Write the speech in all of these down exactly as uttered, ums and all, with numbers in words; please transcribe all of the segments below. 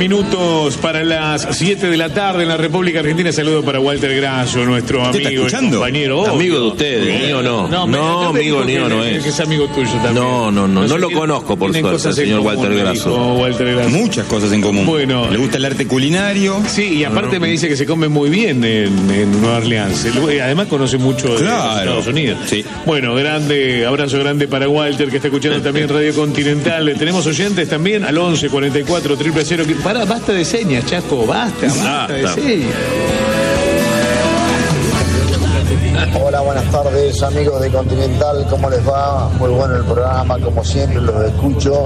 minutos para las siete de la tarde en la República Argentina. Saludo para Walter Grasso, nuestro amigo y compañero. Oh, amigo de ustedes, mío no. No, no amigo mío no es. Que es amigo tuyo también. No, no, no, no, no lo conozco por suerte, el señor Walter Grasso. Walter Grasso. Muchas cosas en común. Bueno, le gusta el arte culinario. Sí, y aparte me dice que se come muy bien en, en Nueva Orleans. Además conoce mucho claro. de Estados Unidos. Sí. Bueno, grande, abrazo grande para Walter, que está escuchando también Radio Continental. Tenemos oyentes también al once cuarenta y cuatro cero cero cero. Para, basta de señas, Chaco, basta, basta, basta. de señas. Hola, buenas tardes, amigos de Continental, ¿cómo les va? Muy bueno el programa, como siempre, los escucho.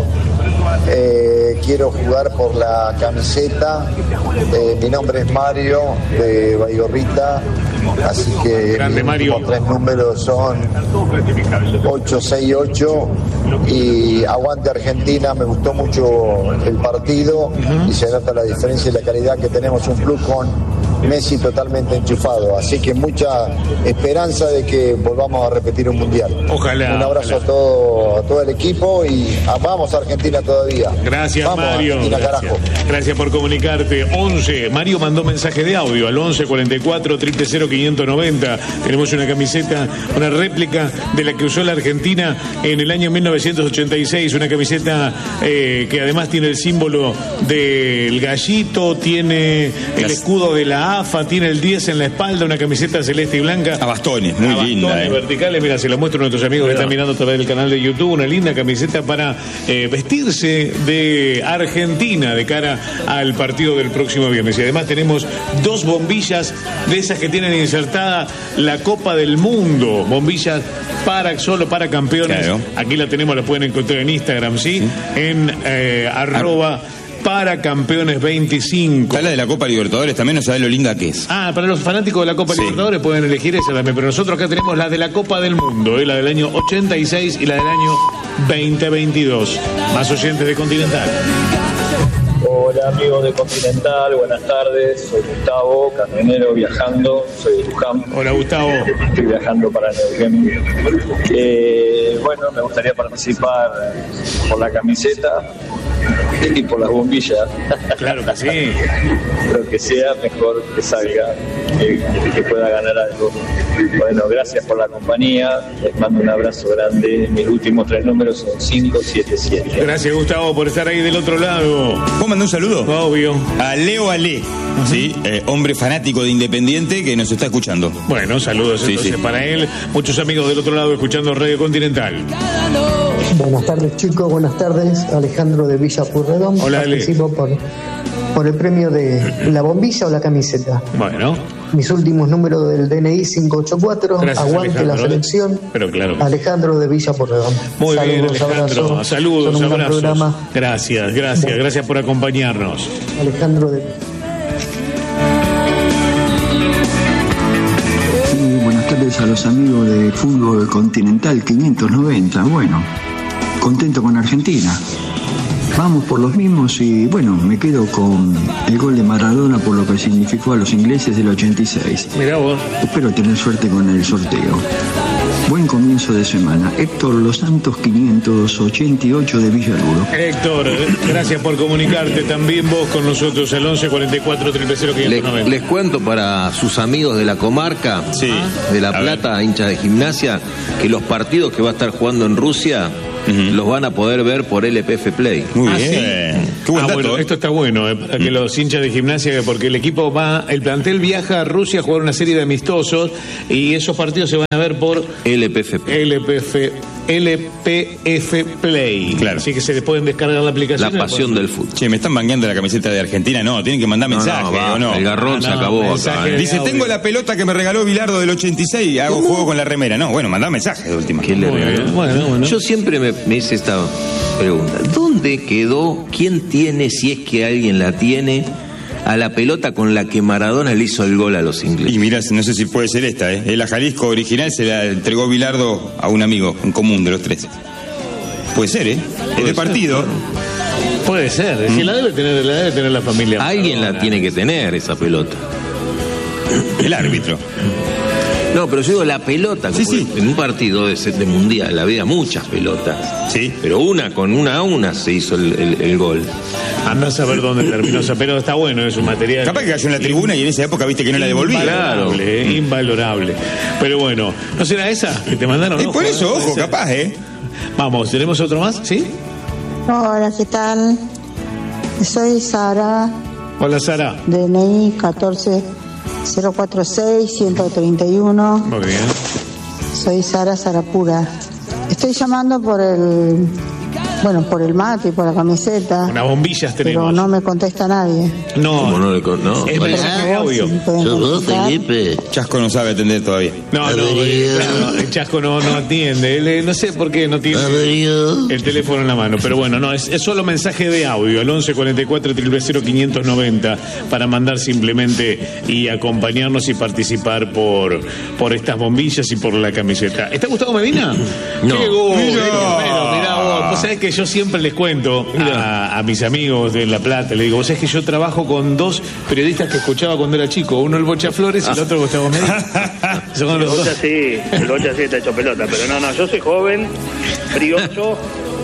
Eh, quiero jugar por la camiseta. Eh, mi nombre es Mario, de Baigorrita, así que Grande, mis Mario. últimos tres números son ocho seis ocho y aguante Argentina. Me gustó mucho el partido uh-huh. y se nota la diferencia y la calidad que tenemos, un club con Messi totalmente enchufado, así que mucha esperanza de que volvamos a repetir un mundial. Ojalá. Un abrazo ojalá. a todo, a todo el equipo y a, vamos a Argentina todavía. Gracias, vamos, Mario. Argentina, Gracias. carajo. Gracias por comunicarte. once. Mario mandó mensaje de audio al once cuarenta y cuatro cero cero quinientos noventa. Tenemos una camiseta, una réplica de la que usó la Argentina en el año mil novecientos ochenta y seis. Una camiseta eh, que además tiene el símbolo del gallito, tiene el escudo de la A F A, tiene el diez en la espalda, una camiseta celeste y blanca. A bastones, muy a linda. bastones eh. verticales, mira, se lo muestro a nuestros amigos que están mirando a través del canal de YouTube. Una linda camiseta para eh, vestirse de Argentina de cara al partido del próximo viernes. Y además tenemos dos bombillas de esas que tienen insertada la Copa del Mundo. Bombillas para, solo para campeones. Claro. Aquí la tenemos, la pueden encontrar en Instagram, ¿sí? ¿Sí? En eh, arroba para campeones veinticinco. Está la de la Copa Libertadores, también no sabés lo linda que es. Ah, para los fanáticos de la Copa sí. Libertadores pueden elegir esa también, pero nosotros acá tenemos la de la Copa del Mundo, ¿eh? La del año ochenta y seis y la del año veinte veintidós. Más oyentes de Continental. Hola amigos de Continental, buenas tardes, soy Gustavo, camionero viajando, soy de Luján. Hola Gustavo. Estoy viajando para Neuquén. Eh, bueno, me gustaría participar por la camiseta y por las bombillas. Claro que sí. Lo que sea, mejor que salga, que, que pueda ganar algo. Bueno, gracias por la compañía, les mando un abrazo grande. Mis últimos tres números son cinco siete siete. Gracias Gustavo por estar ahí del otro lado. ¿Puedo mandar un saludo? Obvio. A Leo Ale, uh-huh. ¿sí? Eh, hombre fanático de Independiente que nos está escuchando. Bueno, saludos sí, entonces sí. para él. Muchos amigos del otro lado escuchando Radio Continental. Buenas tardes chicos, buenas tardes. Alejandro de Villa Pueyrredón. Hola, participo por, por el premio de la bombilla o la camiseta. Bueno. Mis últimos números del D N I cinco ocho cuatro. Gracias, aguante Alejandro. La selección. Pero claro. Alejandro de Villa Pueyrredón. Muy saludos, bien, Alejandro. Abrazos. Saludos, abrazos. Programa. Gracias, gracias, bueno. gracias por acompañarnos. Alejandro de... Sí, buenas tardes a los amigos de Fútbol Continental quinientos noventa. Bueno, contento con Argentina. Vamos por los mismos y bueno, me quedo con el gol de Maradona por lo que significó a los ingleses del ochenta y seis. Mirá vos. Espero tener suerte con el sorteo. Buen comienzo de semana. Héctor Los Santos quinientos ochenta y ocho de Villaluro. Héctor, gracias por comunicarte también vos con nosotros al once cuarenta y cuatro cero cero quinientos noventa. Les, les cuento para sus amigos de la comarca, sí. de La Plata, hinchas de Gimnasia, que los partidos que va a estar jugando en Rusia uh-huh. los van a poder ver por L P F Play. Muy ¿Ah, bien. Sí? Qué buen ah, dato, bueno, ¿eh? esto está bueno, eh, que los hinchas de Gimnasia, porque el equipo va, el plantel viaja a Rusia a jugar una serie de amistosos y esos partidos se van a ver por L P F Play. L P F, L P F Play. Claro. Así que se les pueden descargar la aplicación. La pasión del fútbol. Che, me están mangueando la camiseta de Argentina. No, tienen que mandar no, mensaje, no, va, ¿o no? El garrón no, se no, acabó acá. ¿eh? Dice, tengo la pelota que me regaló Bilardo del ochenta y seis, hago uh. juego con la remera. No, bueno, mandá mensaje de última. ¿Qué le regaló? Bueno, bueno. Yo siempre me, me hice esta pregunta. ¿Dónde quedó, quién tiene, si es que alguien la tiene, a la pelota con la que Maradona le hizo el gol a los ingleses? Y mirá, no sé si puede ser esta, ¿eh? La Jalisco original se la entregó Bilardo a un amigo en común de los tres. Puede ser, ¿eh? Es de partido. Puede ser, es que la debe tener, la debe tener la familia. Alguien la tiene que tener, esa pelota. El árbitro. No, pero yo digo la pelota, Sí, como sí. en un partido de, de mundial había muchas pelotas. Sí. Pero una, con una a una se hizo el, el, el gol. Andás a ver dónde terminó esa, pero está bueno, es un material. Capaz que cayó en la tribuna y en esa época viste que no la devolvía. Invalorable, eh, invalorable. Pero bueno, ¿no será esa que te mandaron? Y por Ojo, eso, eh, ojo, esa. capaz, ¿eh? Vamos, ¿tenemos otro más? ¿Sí? Hola, ¿qué tal? Soy Sara, Hola, Sara. D N I catorce cero cuarenta y seis ciento treinta y uno. Muy bien. Soy Sara Sarapura. Estoy llamando por el, bueno, por el mate y por la camiseta, Unas bombillas pero tenemos. no me contesta nadie. ¿Cómo No, no le con- no? es mensaje de audio. Si me pueden ¿Sos vos, contestar. Felipe? Chasco no sabe atender todavía. No, no, eh, claro, el Chasco no, no atiende. Él, eh, no sé por qué no tiene el teléfono en la mano. Pero bueno, no, es, es solo mensaje de audio al once cuarenta y cuatro cero cero quinientos noventa para mandar simplemente y acompañarnos y participar por, por estas bombillas y por la camiseta. ¿Está Gustavo Medina? No. Qué gusto, Mirá. pero mirá vos. Vos sabés que yo siempre les cuento a, a mis amigos de La Plata, le digo, vos sabés que yo trabajo con dos periodistas que escuchaba cuando era chico, uno el Bocha Flores y el otro Gustavo Medina. Son El los dos. Bocha sí, el Bocha sí está hecho pelota, pero no, no, yo soy joven, brioso,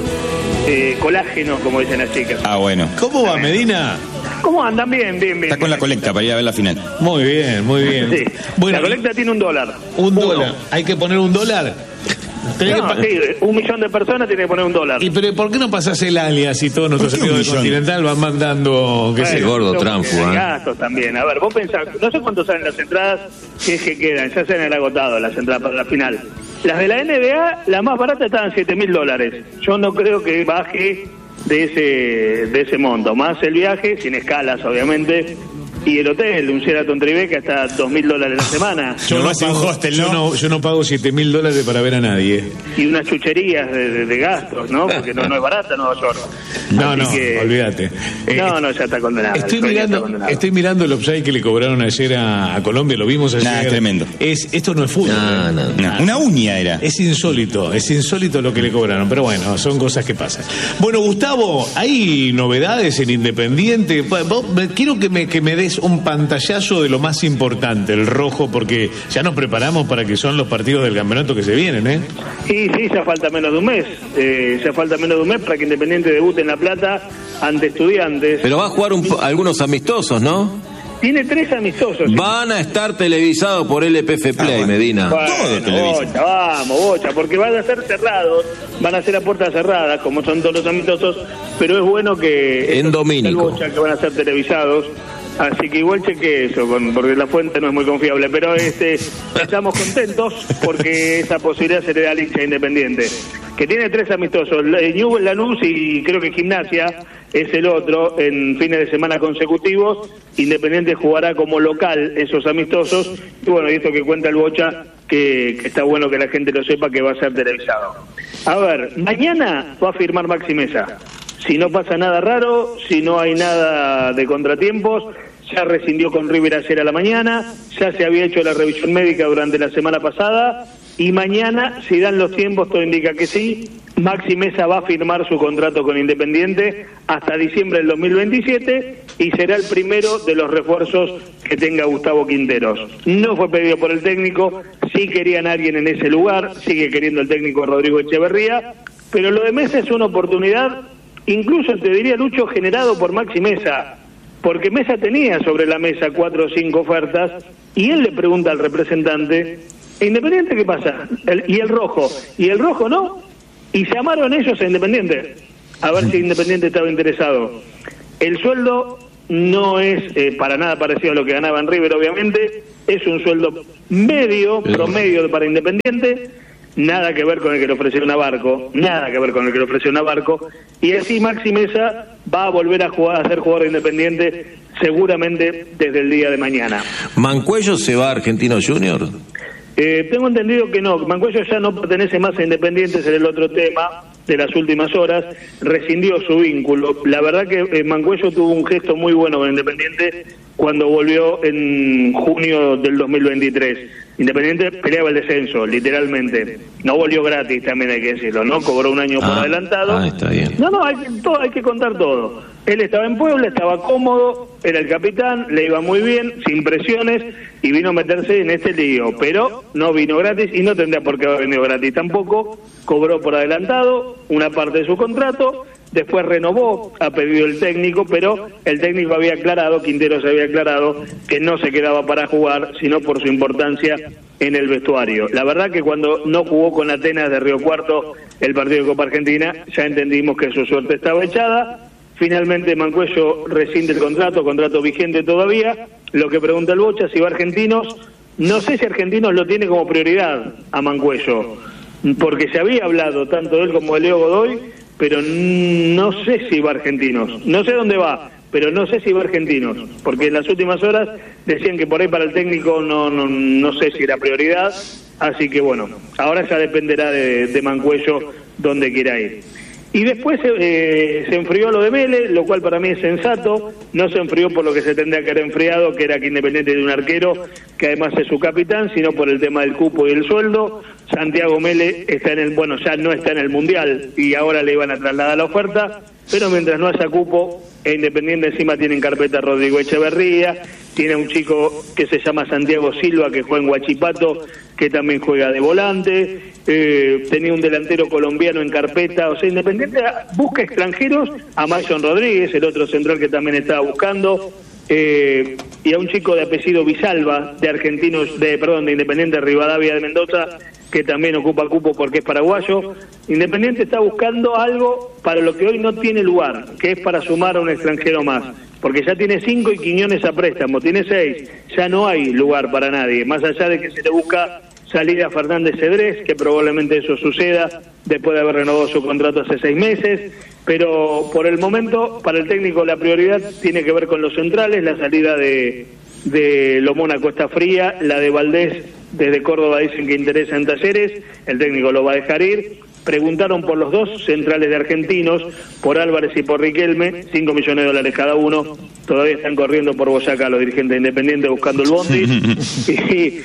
eh, colágeno, como dicen las chicas. Ah, bueno. ¿Cómo va, Medina? ¿Cómo andan? Bien, bien, bien. Está con la colecta para ir a ver la final. Muy bien, muy bien. Sí. Bueno, La colecta tiene un dólar. un Uno. dólar. ¿Hay que poner un dólar? Tenés que No, pa- sí, un millón de personas tiene que poner un dólar. ¿Y pero por qué no pasás el alias y todos nuestros ¿Por qué un amigos de millón? Continental van mandando, qué sé Bueno, yo? gordo Son tránfuga, ¿eh? gastos también. A ver, vos pensás, no sé cuánto salen las entradas, si es que quedan, ya se han agotado las entradas para la final. Las de la N B A, la más barata estaban siete mil dólares. Yo no creo que baje de ese de ese monto. Más el viaje, sin escalas, obviamente, y el hotel, un Sheraton Tribeca, está dos mil dólares la semana. Yo No no, vas a un pago, hostel, yo ¿no? no, yo no pago siete mil dólares para ver a nadie. Y unas chucherías de, de- de gastos, ¿no? Porque no, no es barata Nueva York. No, Así no, que- olvídate. Eh, No, no, ya está condenado. Estoy El sueño está mirando, condenado. estoy mirando el offside que le cobraron ayer a, a Colombia, lo vimos ayer. Nah, es tremendo. Es, esto no es fútbol. No, eh. no. No, una uña era. Es insólito, es insólito lo que le cobraron, pero bueno, son cosas que pasan. Bueno, Gustavo, ¿hay novedades en Independiente? Vos- vos- me- quiero que me, que me des un pantallazo de lo más importante, el rojo, porque ya nos preparamos para que son los partidos del campeonato que se vienen, ¿eh? Sí, sí, ya falta menos de un mes. Eh, ya falta menos de un mes para que Independiente debute en La Plata ante Estudiantes. Pero va a jugar un po- algunos amistosos, ¿no? Tiene tres amistosos. Van a estar televisados por L P F Play, Medina. Bueno, Todo televisa. bocha, vamos, bocha, porque van a ser cerrados, van a ser a puertas cerradas, como son todos los amistosos, pero es bueno que... En estos- Domínico. bocha, que van a ser televisados, así que igual cheque eso, con, porque la fuente no es muy confiable, pero este estamos contentos porque esa posibilidad se le da al hincha Independiente, que tiene tres amistosos, Newell's, Lanús y creo que Gimnasia es el otro, en fines de semana consecutivos. Independiente jugará como local esos amistosos, y bueno, y esto que cuenta el Bocha, que, que está bueno que la gente lo sepa, que va a ser televisado. A ver, mañana va a firmar Maxi Mesa, si no pasa nada raro, si no hay nada de contratiempos. Ya rescindió con River ayer a la mañana, ya se había hecho la revisión médica durante la semana pasada, y mañana, si dan los tiempos, todo indica que sí, Maxi Mesa va a firmar su contrato con Independiente hasta diciembre del dos mil veintisiete y será el primero de los refuerzos que tenga Gustavo Quinteros. No fue pedido por el técnico, sí querían a alguien en ese lugar, sigue queriendo el técnico Rodrigo Echeverría, pero lo de Mesa es una oportunidad, incluso te diría, Lucho, generado por Maxi Mesa, porque Mesa tenía sobre la mesa cuatro o cinco ofertas y él le pregunta al representante, ¿Independiente qué pasa? El- y el rojo, y el rojo no, y llamaron ellos a Independiente a ver si Independiente estaba interesado. El sueldo no es eh, para nada parecido a lo que ganaba en River, obviamente, es un sueldo medio, promedio para Independiente, nada que ver con el que le ofreció Navarco, nada que ver con el que le ofreció Navarco, y así Maxi Mesa va a volver a jugar, a ser jugador de Independiente seguramente desde el día de mañana. ¿Mancuello se va a Argentino Junior? Eh, tengo entendido que no, Mancuello ya no pertenece más a Independiente, ese era el otro tema de las últimas horas, rescindió su vínculo. La verdad que eh, Mancuello tuvo un gesto muy bueno con Independiente cuando volvió en junio del dos mil veintitrés. Independiente peleaba el descenso, literalmente. No volvió gratis, también hay que decirlo, ¿no? Cobró un año por Ah, adelantado. ah, está bien. No, no, hay que, todo, hay que contar todo. Él estaba en Puebla, estaba cómodo, era el capitán, le iba muy bien, sin presiones, y vino a meterse en este lío. Pero no vino gratis y no tendría por qué haber venido gratis tampoco. Cobró por adelantado una parte de su contrato, después renovó a pedido del técnico, pero el técnico había aclarado, Quintero se había aclarado, que no se quedaba para jugar, sino por su importancia en el vestuario. La verdad que cuando no jugó con Atenas de Río Cuarto el partido de Copa Argentina, ya entendimos que su suerte estaba echada. Finalmente Mancuello rescinde el contrato, contrato vigente todavía. Lo que pregunta el Bocha, si va a Argentinos, no sé si Argentinos lo tiene como prioridad a Mancuello, porque se había hablado tanto de él como de Leo Godoy, pero no sé si va a Argentinos. No sé dónde va, pero no sé si va a Argentinos, porque en las últimas horas decían que por ahí para el técnico no no, no sé si era prioridad, así que bueno, ahora ya dependerá de, de Mancuello dónde quiera ir. Y después eh, se enfrió lo de Mele, lo cual para mí es sensato. No se enfrió por lo que se tendría que haber enfriado, que era que Independiente de un arquero, que además es su capitán, sino por el tema del cupo y el sueldo. Santiago Mele está en el, bueno, ya no está en el Mundial y ahora le iban a trasladar la oferta, pero mientras no haya cupo, e Independiente encima tiene en carpeta a Rodrigo Echeverría, tiene a un chico que se llama Santiago Silva, que juega en Huachipato, que también juega de volante, eh, tenía un delantero colombiano en carpeta, o sea, Independiente busca extranjeros, a Mason Rodríguez, el otro central que también estaba buscando, eh, y a un chico de apellido Villalba, de Argentinos, de perdón, de Independiente de Rivadavia de Mendoza, que también ocupa cupo porque es paraguayo. Independiente está buscando algo para lo que hoy no tiene lugar, que es para sumar a un extranjero más, porque ya tiene cinco y Quiñones a préstamo, tiene seis, ya no hay lugar para nadie, más allá de que se le busca salir a Fernández Cedrés, que probablemente eso suceda después de haber renovado su contrato hace seis meses, pero por el momento para el técnico la prioridad tiene que ver con los centrales. La salida de, de Lo Mónaco está fría, la de Valdés desde Córdoba dicen que interesa en Talleres, el técnico lo va a dejar ir. Preguntaron por los dos centrales de Argentinos, por Álvarez y por Riquelme, cinco millones de dólares cada uno. Todavía están corriendo por Boyacá los dirigentes de Independiente buscando el bondi. y,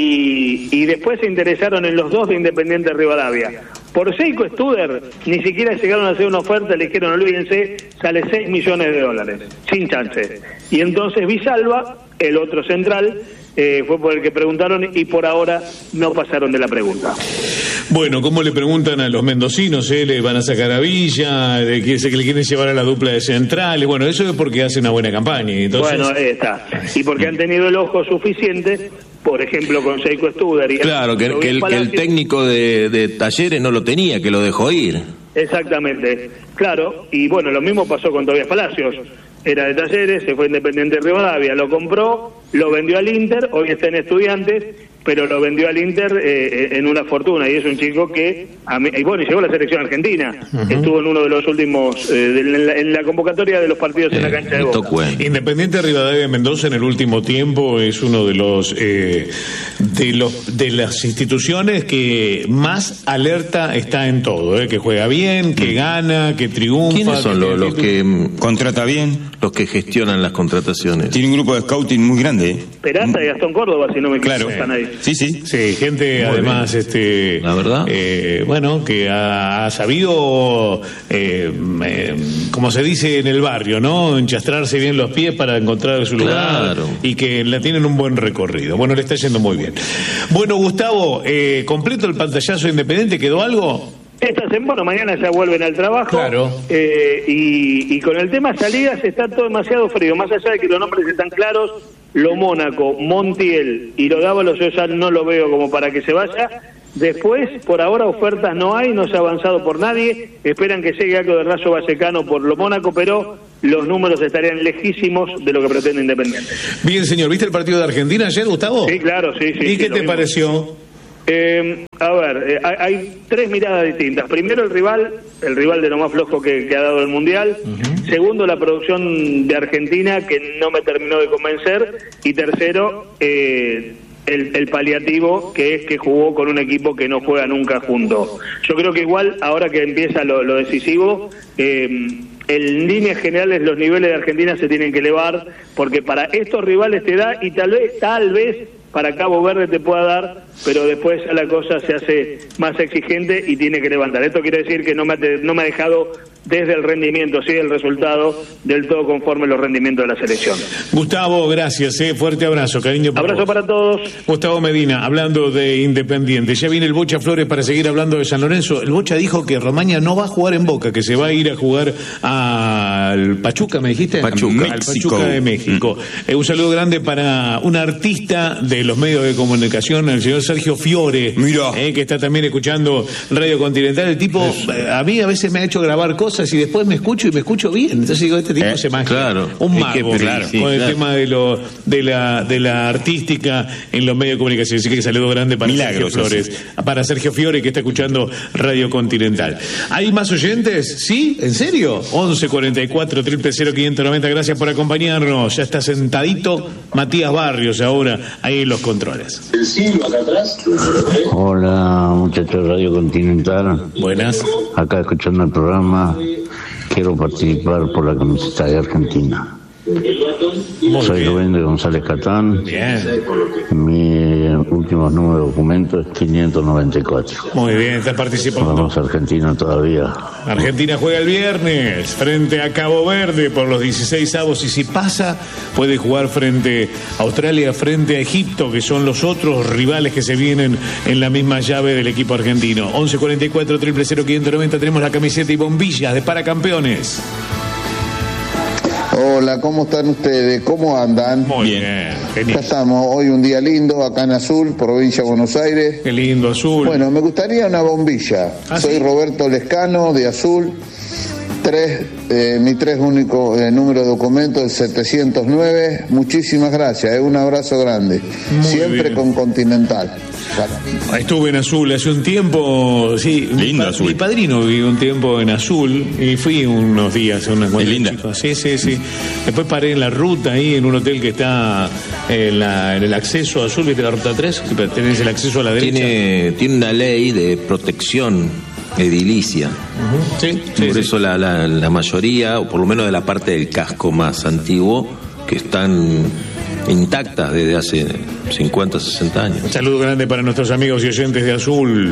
y, y después se interesaron en los dos de Independiente Rivadavia. Por Seiko Studer ni siquiera llegaron a hacer una oferta, le dijeron olvídense, sale seis millones de dólares, sin chance. Y entonces Villalba, el otro central, eh, fue por el que preguntaron y por ahora no pasaron de la pregunta. Bueno, ¿cómo le preguntan a los mendocinos? Eh? ¿Le van a sacar a Villa? ¿De que se que le quieren llevar a la dupla de centrales? Bueno, eso es porque hace una buena campaña. Entonces... Bueno, ahí está. Y porque han tenido el ojo suficiente, por ejemplo, con Seiko Studer. Y claro, que, que, el, que el técnico de, de Talleres no lo tenía, que lo dejó ir. Exactamente, claro. Y bueno, lo mismo pasó con Tobías Palacios. Era de Talleres, se fue Independiente de Rivadavia, lo compró, lo vendió al Inter, hoy está en Estudiantes, pero lo vendió al Inter eh, en una fortuna, y es un chico que, a mí, y bueno, y llegó a la selección argentina, uh-huh. Estuvo en uno de los últimos, eh, de, en, la, en la convocatoria de los partidos eh, en la cancha de Boca. Bueno. Independiente de Rivadavia de Mendoza en el último tiempo es uno de los, eh, de los de las instituciones que más alerta está en todo, eh, que juega bien, que gana, que triunfa. ¿Quiénes son que los, los que contrata bien? Los que gestionan las contrataciones. Tiene un grupo de scouting muy grande. ¿eh? Peralta y Gastón Córdoba, si no me equivoco, claro. Están ahí. Sí, sí. Sí, gente muy además, bien. este, la verdad, eh, bueno, que ha, ha sabido, eh, eh, como se dice en el barrio, ¿no? Enchastrarse bien los pies para encontrar su lugar, claro. Y que la tienen un buen recorrido. Bueno, le está yendo muy bien. Bueno, Gustavo, eh, completo el pantallazo Independiente, ¿quedó algo? Esta semana, bueno, mañana ya vuelven al trabajo. Claro. Eh, y, y con el tema salidas está todo demasiado frío. Más allá de que los nombres están claros, Lo Mónaco, Montiel y Lo Dávalos, yo ya no lo veo como para que se vaya. Después, por ahora, ofertas no hay, no se ha avanzado por nadie. Esperan que llegue algo de Rayo Vallecano por Lo Mónaco, pero los números estarían lejísimos de lo que pretende Independiente. Bien, señor. ¿Viste el partido de Argentina ayer, Gustavo? Sí, claro, sí, sí. ¿Y sí, qué te pareció? Eh, a ver, eh, hay, hay tres miradas distintas. Primero, el rival, el rival de lo más flojo que, que ha dado el Mundial. Uh-huh. Segundo, la producción de Argentina, que no me terminó de convencer. Y tercero, eh, el, el paliativo, que es que jugó con un equipo que no juega nunca junto. Yo creo que igual, ahora que empieza lo, lo decisivo, eh, en líneas generales los niveles de Argentina se tienen que elevar, porque para estos rivales te da, y tal vez, tal vez para Cabo Verde te pueda dar, pero después la cosa se hace más exigente y tiene que levantar. Esto quiere decir que no me ha, no me ha dejado desde el rendimiento, sí, el resultado del todo conforme los rendimientos de la selección. Gustavo, gracias, eh. fuerte abrazo, cariño. Por abrazo vos. Para todos. Gustavo Medina, hablando de Independiente. Ya viene el Bocha Flores para seguir hablando de San Lorenzo. El Bocha dijo que Romaña no va a jugar en Boca, que se va a ir a jugar al Pachuca, ¿me dijiste? Pachuca, al Pachuca de México. Mm. Eh, un saludo grande para un artista de los medios de comunicación, el señor Sergio Fiore, eh, que está también escuchando Radio Continental. El tipo, eh, a mí a veces me ha hecho grabar cosas y después me escucho y me escucho bien. Entonces digo, este tipo eh, se magia. Claro. Un mago, que, claro, sí, con el claro. tema de lo de la de la artística en los medios de comunicación. Así que saludo grande para Milagros, Sergio Flores, sí. para Sergio Fiore, que está escuchando Radio Continental. ¿Hay más oyentes? ¿Sí? ¿En serio? once cuarenta y cuatro, cero cero, quinientos noventa. Gracias por acompañarnos. Ya está sentadito Matías Barrios ahora ahí en los controles. El siglo acá atrás. Hola, muchachos de Radio Continental. Buenas. Acá escuchando el programa. Quiero participar por la camiseta de Argentina. Muy Soy bien. Rubén de González Catán. Bien. Mi último número de documento es quinientos noventa y cuatro. Muy bien, estás participando. Vamos a Argentina todavía. Argentina juega el viernes frente a Cabo Verde por los dieciséis avos y si pasa puede jugar frente a Australia, frente a Egipto, que son los otros rivales que se vienen en la misma llave del equipo argentino. once cuarenta y cuatro, cero cero, quinientos noventa. Tenemos la camiseta y bombillas de Paracampeones. Hola, ¿cómo están ustedes? ¿Cómo andan? Muy bien, genial. Ya estamos, hoy un día lindo, acá en Azul, provincia de Buenos Aires. Qué lindo, Azul. Bueno, me gustaría una bombilla. ¿Ah, Soy sí? Roberto Lescano, de Azul. Tres, eh, mi tres único eh, número de documento es setecientos nueve. Muchísimas gracias, eh, un abrazo grande. Muy Siempre bien. con Continental. Estuve en Azul hace un tiempo, sí. Lindo mi, Azul. Mi padrino vivió un tiempo en Azul y fui unos días a unas Es linda. chicos. Sí, sí, sí. Después paré en la ruta ahí en un hotel que está en, la, en el acceso a Azul, ¿viste la ruta tres? Tenés el acceso a la derecha. Tiene, tiene una ley de protección edilicia. Uh-huh. Sí, sí, Por sí. eso la, la, la mayoría, o por lo menos de la parte del casco más antiguo, que están intactas desde hace cincuenta, sesenta años. Un saludo grande para nuestros amigos y oyentes de Azul.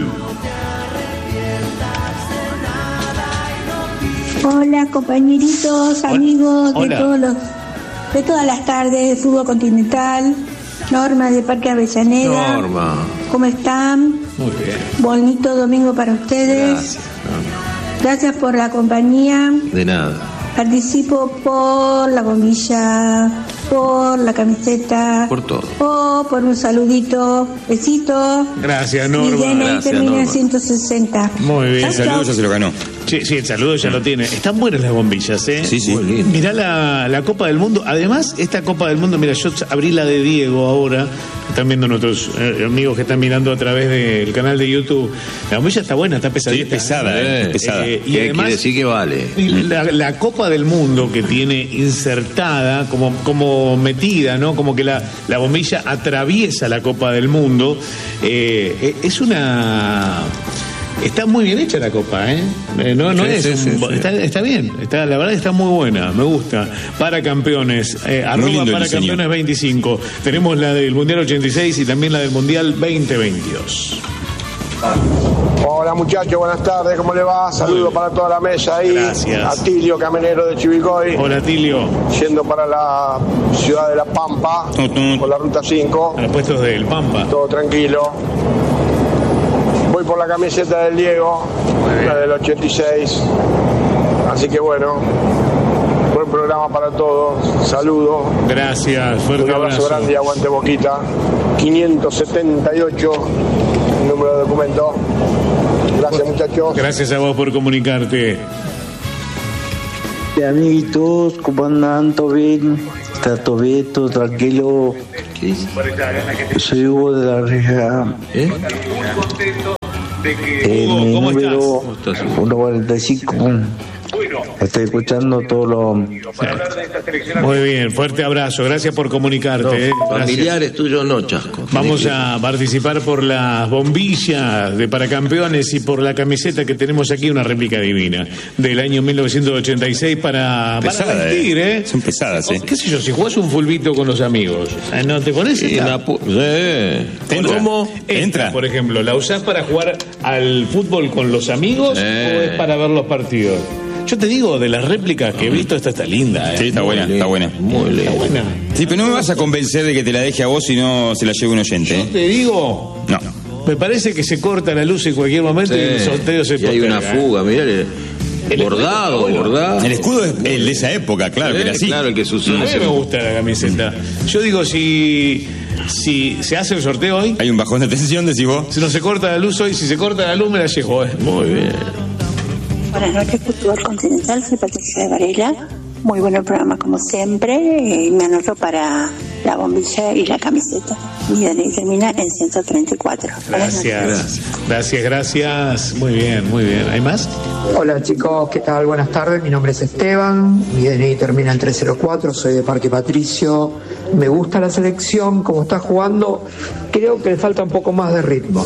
Hola compañeritos, amigos de Hola. todos los, de todas las tardes de Fútbol Continental. Norma de Parque Avellaneda. Norma. ¿Cómo están? Muy bien. Bonito domingo para ustedes. Gracias. Norma. Gracias por la compañía. De nada. Participo por la bombilla, por la camiseta, Por todo. o por un saludito. Besito. Gracias, Norma. Y de ahí Gracias, termina Norma. ciento sesenta. Muy bien. Chau, El saludo chau. ya se lo ganó. Sí, sí, el saludo ya lo tiene. Están buenas las bombillas, ¿eh? Sí, sí. Muy lindo. Mirá la, la Copa del Mundo. Además, esta Copa del Mundo, mira, yo abrí la de Diego ahora. Están viendo nuestros eh, amigos que están mirando a través del canal de YouTube. La bombilla está buena, está pesadita. Sí, es pesada, eh, es pesada. Eh, y ¿Qué además, quiere decir que vale? la, la Copa del Mundo que tiene insertada, como, como metida, ¿no? Como que la, la bombilla atraviesa la Copa del Mundo. Eh, es una... Está muy bien hecha la copa, ¿eh? eh no, no Sí, es. sí, un- sí, sí. Está, está bien. Está, la verdad que está muy buena. Me gusta. Para campeones. Eh, arroba lindo el para diseño. campeones veinticinco. Tenemos la del Mundial ochenta y seis y también la del Mundial veinte veintidós. Hola muchachos, buenas tardes, ¿cómo le va? Saludos para toda la mesa ahí. Gracias. Atilio, camionero de Chivicoy. Hola, Tilio. Yendo para la ciudad de La Pampa, por la ruta cinco. A los puestos del Pampa. Todo tranquilo. Voy por la camiseta del Diego, la del ochenta y seis. Así que bueno, buen programa para todos. Saludos. Gracias. Fuerte Un abrazo abrazo. grande y aguante Boquita. quinientos setenta y ocho, número de documento. Gracias muchachos. Gracias a vos por comunicarte. Amiguitos, ¿cómo andan? ¿Todo bien? ¿Está todo bien? ¿Todo tranquilo? Soy Hugo de la Reja. ¿Eh? Eh, mi ¿cómo número estás? ciento cuarenta y cinco. Estoy escuchando todo lo... Muy bien, fuerte abrazo, gracias por comunicarte. No, eh. familiares tuyos no, Chasco. Vamos a participar por las bombillas de Paracampeones y por la camiseta que tenemos aquí, una réplica divina del año mil novecientos ochenta y seis para, Pesada, para vestir, ¿eh? Son pesadas, ¿eh? ¿Qué sé yo? Si jugás un fulbito con los amigos, ¿no te pones? Sí, esta? la pu- sí. Entra. ¿Cómo? Esta, Entra. por ejemplo, ¿la usás para jugar al fútbol con los amigos Eh. o es para ver los partidos? Yo te digo, de las réplicas que he visto, esta está linda, ¿eh? Sí, está buena, está buena. Muy Está lindo. buena. Sí, pero no me vas a convencer de que te la deje a vos si no se la lleve un oyente, ¿eh? Te digo, No. me parece que se corta la luz en cualquier momento y el sorteo se y hay una posterga, ¿eh? fuga, mirá. El Bordado, bueno. bordado. El escudo es el de esa época, claro, que era así. Claro, el que se usó A en mí ese me gusta la camiseta. Yo digo, si, si se hace el sorteo hoy, Hay un bajón de tensión, decís vos. si no se corta la luz hoy, si se corta la luz me la llevo, ¿eh? Muy bien. Buenas noches, Fútbol Continental, soy Patricia de Varela. Muy bueno el programa como siempre. Y me anoto para la bombilla y la camiseta. Mi D N I termina en ciento treinta y cuatro. Buenas noches. Gracias. Gracias, gracias. Muy bien, muy bien. ¿Hay más? Hola chicos, ¿qué tal? Buenas tardes, mi nombre es Esteban, mi D N I termina en trescientos cuatro, soy de Parque Patricio, me gusta la selección, como está jugando, creo que le falta un poco más de ritmo,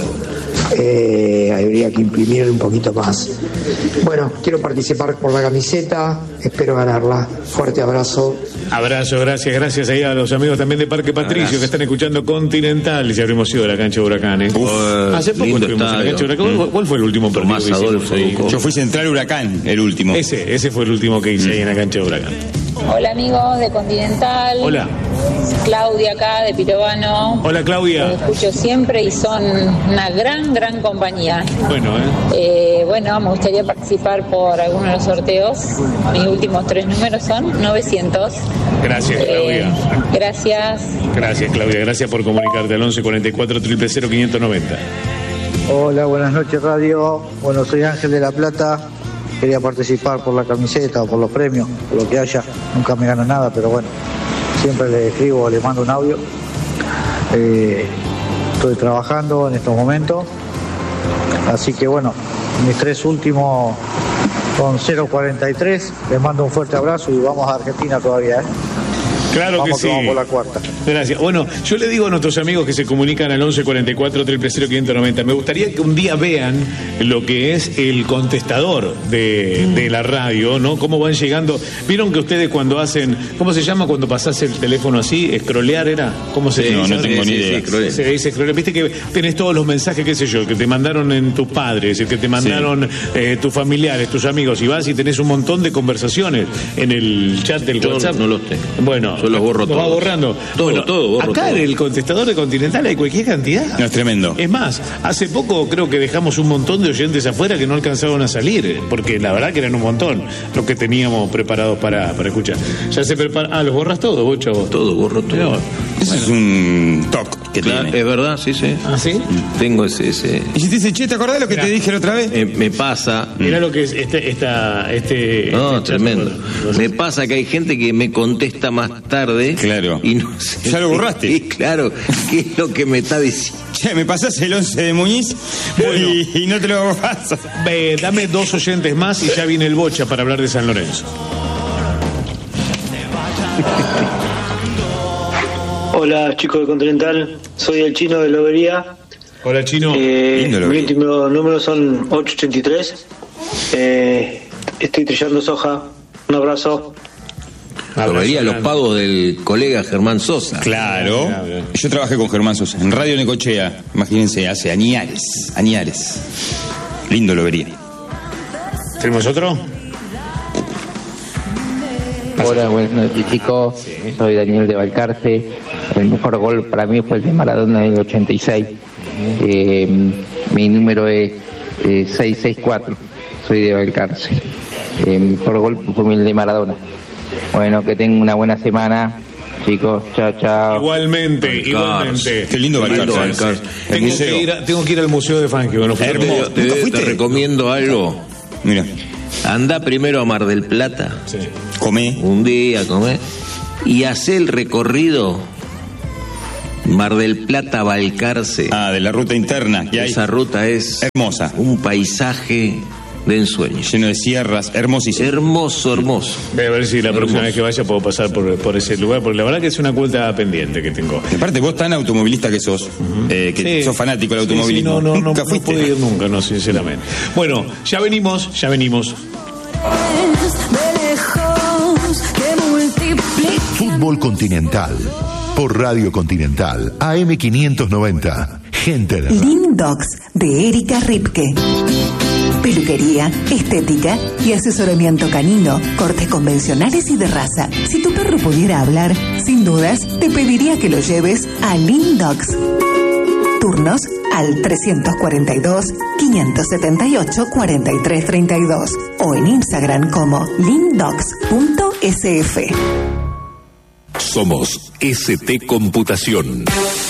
eh, habría que imprimir un poquito más. Bueno, quiero participar por la camiseta, espero ganarla, fuerte abrazo. Abrazo, gracias, gracias ahí a los amigos también de Parque Patricio Abrazo. que están escuchando Continental. Ya habremos ido a la cancha de Huracán, ¿eh? Uf, Hace poco lindo estuvimos en la estadio. cancha de Huracán. ¿Cuál- ¿Cuál fue el último partido Tomás que hicimos Adolfo ahí? Ducó. Yo fui Central Huracán, el último. Ese, ese fue el último que hice ahí en la cancha de Huracán. Hola amigos de Continental. Hola. Claudia acá de Pirovano. Hola, Claudia. Los escucho siempre y son una gran, gran compañía. Bueno, ¿eh? Eh, bueno, me gustaría participar por alguno de los sorteos. Mis últimos tres números son novecientos. Gracias, Claudia. Eh, gracias. Gracias, Claudia. Gracias por comunicarte al once cuarenta y cuatro, cero cero cero, quinientos noventa. Hola, buenas noches Radio. Bueno, soy Ángel de La Plata. Quería participar por la camiseta o por los premios, por lo que haya. Nunca me gano nada, pero bueno, siempre le escribo o le mando un audio. Eh, estoy trabajando en estos momentos. Así que bueno, mis tres últimos son cero cuarenta y tres. Les mando un fuerte abrazo y vamos a Argentina todavía, ¿eh? Claro Vamos que sí. vamos por la cuarta. Gracias. Bueno, yo le digo a nuestros amigos que se comunican al once cuarenta y cuatro, cero cero cero, quinientos noventa, me gustaría que un día vean lo que es el contestador de, de la radio, ¿no? Cómo van llegando. Vieron que ustedes cuando hacen, ¿cómo se llama cuando pasás el teléfono así? ¿Scrollear era? ¿Cómo se Sí, dice? no, no tengo Sí, ni sí, idea. sí, scrollear. Se dice scrollear. Viste que tenés todos los mensajes, qué sé yo, que te mandaron en tus padres, el que te mandaron eh, tus familiares, tus amigos, y vas y tenés un montón de conversaciones en el chat del Yo WhatsApp. no los tengo. Bueno, Yo los borro los va todos. borrando. Todo, Bueno, todo, borro acá todo. en el contestador de Continental hay cualquier cantidad. No, es tremendo. Es más, hace poco creo que dejamos un montón de oyentes afuera que no alcanzaban a salir, porque la verdad que eran un montón los que teníamos preparados para, para escuchar. Ya se prepara. Ah, ¿los borras todos, vos, chavo? Todo, borro todo. Mirá, Eso es un toque que Claro, tiene. es verdad, sí, sí. ¿Ah, sí? Tengo ese... ese... Y si te dice, che, ¿te acordás lo que Mirá. te dije la otra vez? Eh, me pasa... Mirá lo que es este, esta, este. No, este chat. tremendo. Me pasa que hay gente que me contesta más tarde. Claro. Y no sé. Ya lo borraste. Sí, claro. ¿Qué es lo que me está diciendo? Che, me pasás el once de Muñiz y, y no te lo paso. Ve, dame dos oyentes más y ya viene el Bocha para hablar de San Lorenzo. Hola chicos de Continental, soy el Chino de Lobería. Hola, Chino. Eh, Lindo mis Lobería. últimos números son ocho ochenta y tres. Eh, estoy trillando soja. Un abrazo. Lo vería los pagos del colega Germán Sosa. Claro. Yo trabajé con Germán Sosa en Radio Necochea. Imagínense, hace añares, añares. Lindo lo vería. ¿Tenemos otro? Hola, buenas noches chicos, soy Daniel de Balcarce. El mejor gol para mí fue el de Maradona en el ochenta y seis. Eh, mi número es eh, seiscientos sesenta y cuatro, soy de Balcarce. Eh, mi mejor gol fue el de Maradona. Bueno, que tengan una buena semana, chicos, chao, chao. Igualmente, igualmente. Qué lindo Balcarce. Balcarce. Tengo, El museo. que ir a, tengo que ir al Museo de Fangio. No fui. Hermoso. Te, ¿Nunca te fuiste? recomiendo algo. Mira, Anda primero a Mar del Plata. Sí. comé. Un día, comé. Y hace el recorrido Mar del Plata, Balcarce. Ah, de la ruta interna. Y ahí. Esa ruta es Hermosa. un paisaje de ensueño. Lleno de sierras, hermosísimo. Hermoso, hermoso. Voy a ver si la hermoso. próxima vez que vaya puedo pasar por, por ese lugar, porque la verdad que es una cuota pendiente que tengo. Y aparte, vos tan automovilista que sos, uh-huh. eh, que sí. sos fanático del automovilismo. Sí, sí, no, no, nunca no, fuiste. No pude ir nunca, no, sinceramente. Bueno, ya venimos, ya venimos. Fútbol Continental, por Radio Continental, A M quinientos noventa. Gente de Lindox, de Erika Ripke. Peluquería, estética y asesoramiento canino, cortes convencionales y de raza. Si tu perro pudiera hablar, sin dudas, te pediría que lo lleves a Lindox. Turnos al trescientos cuarenta y dos, quinientos setenta y ocho, cuarenta y tres treinta y dos o en Instagram como lindox punto s f. Somos S T Computación.